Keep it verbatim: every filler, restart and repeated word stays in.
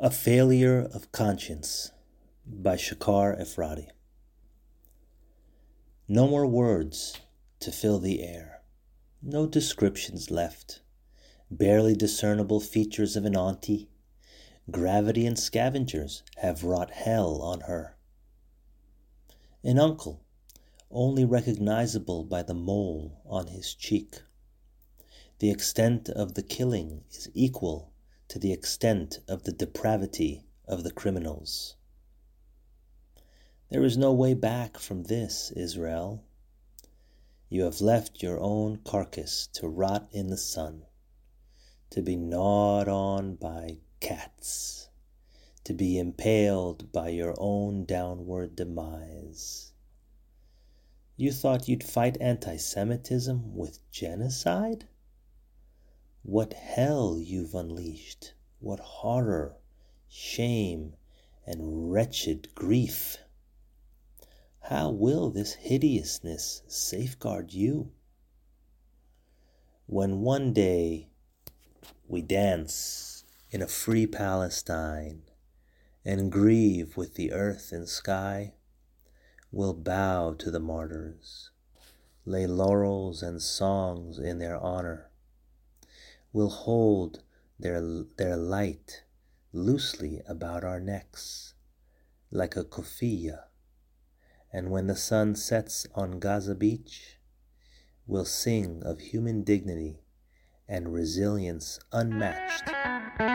A Failure of Conscience by Shakar Efrati. No more words to fill the air, no descriptions left, barely discernible features of an auntie. Gravity and scavengers have wrought hell on her. An uncle, only recognizable by the mole on his cheek. The extent of the killing is equal to the extent of the depravity of the criminals. There is no way back from this, Israel. You have left your own carcass to rot in the sun, to be gnawed on by cats, to be impaled by your own downward demise. You thought you'd fight anti-Semitism with genocide? What hell you've unleashed, what horror, shame, and wretched grief. How will this hideousness safeguard you? When one day we dance in a free Palestine and grieve with the earth and sky, we'll bow to the martyrs, lay laurels and songs in their honor. We'll hold their, their light loosely about our necks, like a kufiyya. And when the sun sets on Gaza Beach, we'll sing of human dignity and resilience unmatched